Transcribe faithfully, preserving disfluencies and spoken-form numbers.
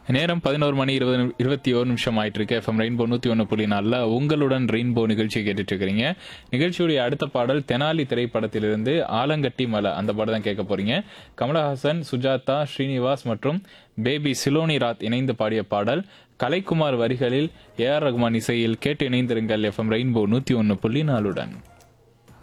நேரம் பதினோரு மணி இருபது இருபத்தி ஒரு நிமிஷம் ஆயிட்டு இருக்கு. எஃப்எம் ரெயின்போ நூத்தி ஒன்று புள்ளி நாலுல உங்களுடன் ரெயின்போ நிகழ்ச்சி கேட்டுட்டு இருக்கிறீங்க. நிகழ்ச்சியுடைய அடுத்த பாடல் தெனாலி திரைப்படத்திலிருந்து ஆலங்கட்டி மலை அந்த பாடம் தான் கேட்க போறீங்க. கமலஹாசன், சுஜாதா, ஸ்ரீனிவாஸ் மற்றும் பேபி சிலோனி ராத் இணைந்து பாடிய பாடல். கலைக்குமார் வரிகளில் ஏ ஆர் ரகுமான் இசையில் கேட்டு இணைந்திருங்கள் எஃப்எம் ரெயின்போ நூத்தி ஒன்று புள்ளி நாலுடன்.